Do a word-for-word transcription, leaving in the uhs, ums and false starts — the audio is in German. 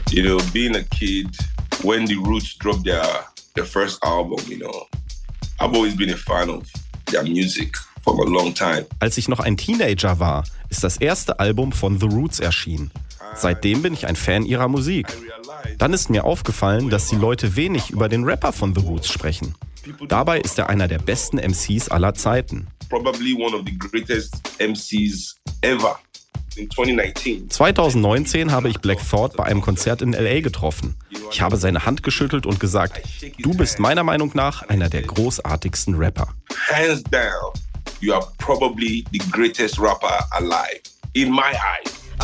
You know, being a kid, when the Roots dropped their, their first album, you know, I've always been a fan of their music for a long time. Als ich noch ein Teenager war, ist das erste Album von The Roots erschienen. Seitdem bin ich ein Fan ihrer Musik. Dann ist mir aufgefallen, dass die Leute wenig über den Rapper von The Roots sprechen. Dabei ist er einer der besten M Cs aller Zeiten. Probably one of the greatest M Cs ever. zwanzig neunzehn habe ich Black Thought bei einem Konzert in L A getroffen. Ich habe seine Hand geschüttelt und gesagt, du bist meiner Meinung nach einer der großartigsten Rapper. Hands down, you are probably the greatest rapper alive, in my eyes.